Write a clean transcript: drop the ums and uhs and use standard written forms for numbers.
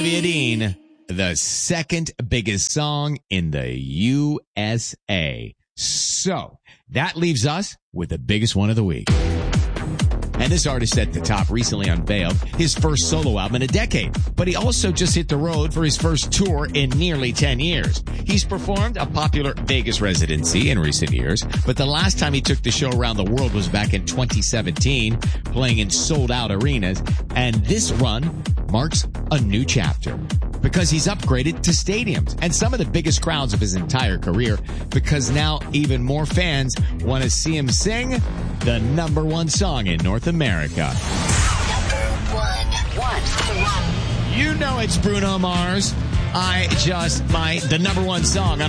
Olivia Dean, the second biggest song in the USA. So that leaves us with the biggest one of the week. And this artist at the top recently unveiled his first solo album in a decade. But he also just hit the road for his first tour in nearly 10 years. He's performed a popular Vegas residency in recent years, but the last time he took the show around the world was back in 2017, playing in sold-out arenas. And this run marks a new chapter because he's upgraded to stadiums and some of the biggest crowds of his entire career, because now even more fans want to see him sing the number one song in North America. Number one. You know it's Bruno Mars. I Just Might, the number one song on